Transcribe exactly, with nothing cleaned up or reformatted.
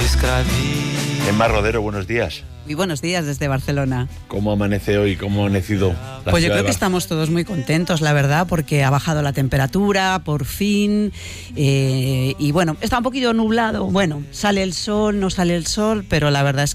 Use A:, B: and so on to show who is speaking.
A: Emma Rodero, buenos días.
B: Muy buenos días desde Barcelona.
A: ¿Cómo amanece hoy? ¿Cómo ha amanecido la
B: Pues yo
A: ciudad
B: creo
A: de
B: que estamos todos muy contentos, la verdad, porque ha bajado la temperatura, por fin, eh, y bueno, está un poquito nublado, bueno, sale el sol, no sale el sol, pero la verdad es que